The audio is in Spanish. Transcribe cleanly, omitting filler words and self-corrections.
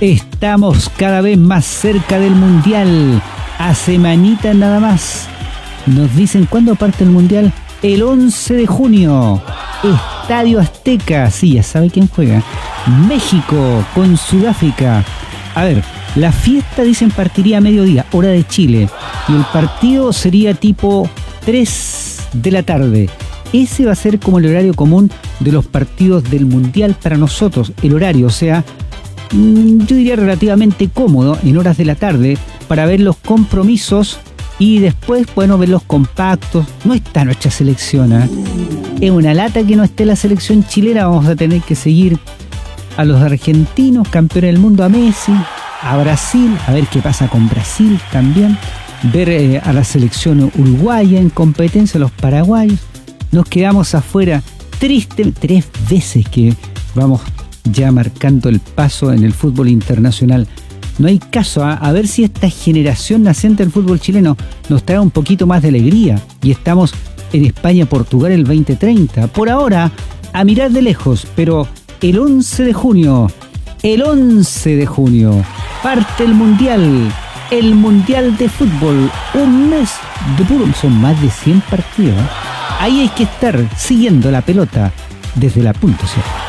Estamos cada vez más cerca del Mundial. A semanitas nada más. Nos dicen cuándo parte el Mundial. El 11 de junio. Estadio Azteca. Sí, ya sabe quién juega. México con Sudáfrica. A ver, la fiesta dicen partiría a mediodía, hora de Chile. Y el partido sería tipo 3 de la tarde. Ese va a ser como el horario común de los partidos del Mundial para nosotros. El horario, o sea, yo diría relativamente cómodo en horas de la tarde para ver los compromisos y después, bueno, ver los compactos. No está nuestra selección, ¿eh? Es una lata que no esté la selección chilena. Vamos a tener que seguir a los argentinos, campeones del mundo, a Messi, a Brasil, a ver qué pasa con Brasil también, ver a la selección uruguaya en competencia, los paraguayos. Nos quedamos afuera, triste, 3 veces que vamos ya marcando el paso en el fútbol internacional. No hay caso, a ver si esta generación naciente del fútbol chileno nos trae un poquito más de alegría. Y estamos en España-Portugal el 2030. Por ahora, a mirar de lejos, pero el 11 de junio, parte el Mundial de fútbol. Un mes de puro, son más de 100 partidos. Ahí hay que estar siguiendo la pelota desde la punto cero.